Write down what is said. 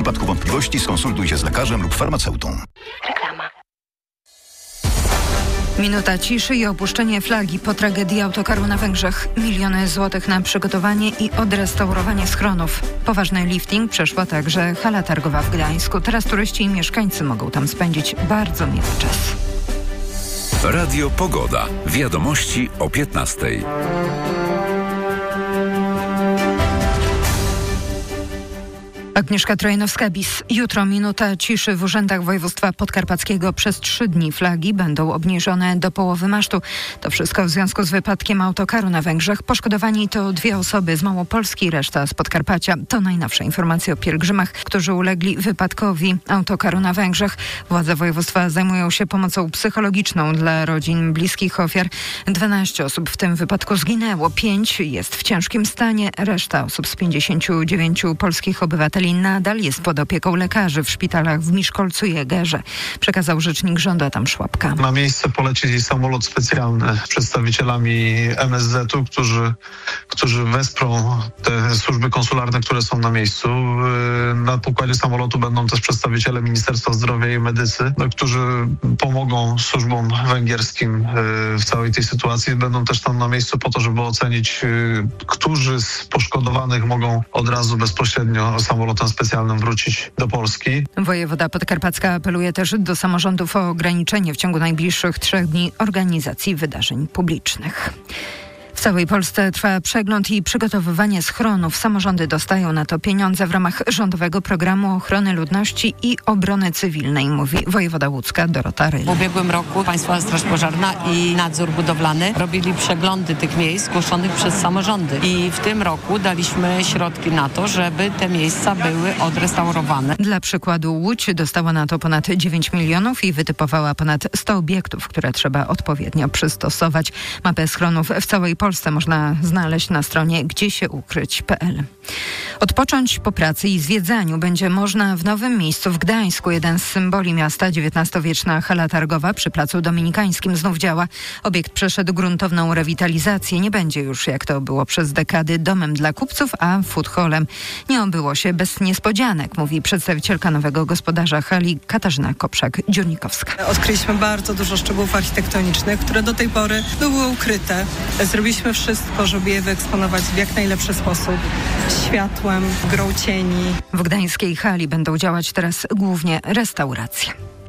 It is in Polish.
W przypadku wątpliwości skonsultuj się z lekarzem lub farmaceutą. Reklama. Minuta ciszy i opuszczenie flagi po tragedii autokaru na Węgrzech. Miliony złotych na przygotowanie i odrestaurowanie schronów. Poważny lifting przeszła także hala targowa w Gdańsku. Teraz turyści i mieszkańcy mogą tam spędzić bardzo miły czas. Radio Pogoda. Wiadomości o 15:00. Agnieszka Trojanowska-Bis. Jutro minuta ciszy w urzędach województwa podkarpackiego. Przez 3 dni flagi będą obniżone do połowy masztu. To wszystko w związku z wypadkiem autokaru na Węgrzech. Poszkodowani to 2 osoby z Małopolski, reszta z Podkarpacia. To najnowsze informacje o pielgrzymach, którzy ulegli wypadkowi autokaru na Węgrzech. Władze województwa zajmują się pomocą psychologiczną dla rodzin bliskich ofiar. 12 osób w tym wypadku zginęło. 5 jest w ciężkim stanie. Reszta osób z 59 polskich obywateli nadal jest pod opieką lekarzy w szpitalach w Miszkolcu i Egerze, przekazał rzecznik rządu Adam Szłapka. Na miejsce poleci samolot specjalny z przedstawicielami MSZ-u, którzy wesprą te służby konsularne, które są na miejscu. Na pokładzie samolotu będą też przedstawiciele Ministerstwa Zdrowia i medycy, którzy pomogą służbom węgierskim w całej tej sytuacji. Będą też tam na miejscu po to, żeby ocenić, którzy z poszkodowanych mogą od razu bezpośrednio samolotem specjalnym wrócić do Polski. Wojewoda podkarpacka apeluje też do samorządów o ograniczenie w ciągu najbliższych 3 dni organizacji wydarzeń publicznych. W całej Polsce trwa przegląd i przygotowywanie schronów. Samorządy dostają na to pieniądze w ramach rządowego programu ochrony ludności i obrony cywilnej, mówi wojewoda łódzka Dorota Ryl. W ubiegłym roku Państwowa Straż Pożarna i Nadzór Budowlany robili przeglądy tych miejsc zgłoszonych przez samorządy. I w tym roku daliśmy środki na to, żeby te miejsca były odrestaurowane. Dla przykładu Łódź dostała na to ponad 9 milionów i wytypowała ponad 100 obiektów, które trzeba odpowiednio przystosować. Mapę schronów w całej Polsce można znaleźć na stronie gdziesieukryć.pl. Odpocząć po pracy i zwiedzaniu będzie można w nowym miejscu w Gdańsku. Jeden z symboli miasta, XIX-wieczna hala targowa przy Placu Dominikańskim znów działa. Obiekt przeszedł gruntowną rewitalizację. Nie będzie już, jak to było przez dekady, domem dla kupców, a food hallem. Nie obyło się bez niespodzianek, mówi przedstawicielka nowego gospodarza hali Katarzyna Koprzak-Dziurnikowska. Odkryliśmy bardzo dużo szczegółów architektonicznych, które do tej pory były ukryte. Zrobiliśmy wszystko, żeby je wyeksponować w jak najlepszy sposób. Światłem, grą cieni. W gdańskiej hali będą działać teraz głównie restauracje.